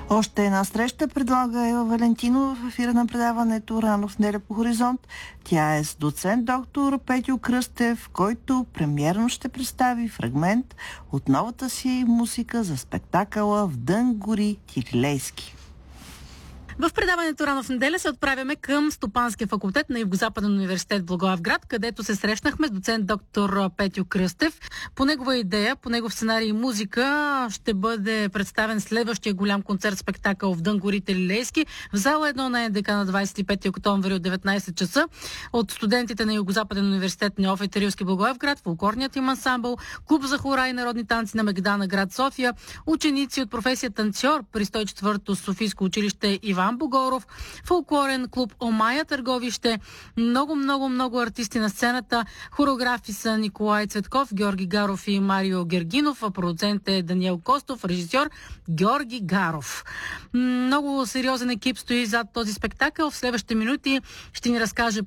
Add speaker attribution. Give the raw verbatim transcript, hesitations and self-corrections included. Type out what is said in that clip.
Speaker 1: Още една среща предлага Ева Валентинова в ефира на предаването Рано в неделя по Хоризонт. Тя е с доцент доктор Петю Кръстев, който премиерно ще представи фрагмент от новата си музика за спектакъла "Вдън гори Тилилейски".
Speaker 2: В предаването Рано в неделя се отправяме към Стопанския факултет на Югозападен университет в Благоевград, където се срещнахме с доцент доктор Петю Кръстев. По негова идея, по негов сценарий и музика ще бъде представен следващия голям концерт-спектакъл "Вдън гори Тилилейски" в зала едно на ен де ка на двадесет и пети октомври от деветнадесет часа от студентите на Югозападен университет Неофит Рилски Благоевград, фолклорният им ансамбъл, клуб за хора и народни танци на Мегдана, град София, ученици от професия танцор при сто и четвърто Софийско училище Иван Богоров, фолклорен клуб Омая Търговище, много, много, много артисти на сцената. Хореографи са Николай Цветков, Георги Гаров и Марио Гергинов, а продуцент е Даниел Костов, режисьор Георги Гаров. Много сериозен екип стои зад този спектакъл. В следващите минути ще ни разкаже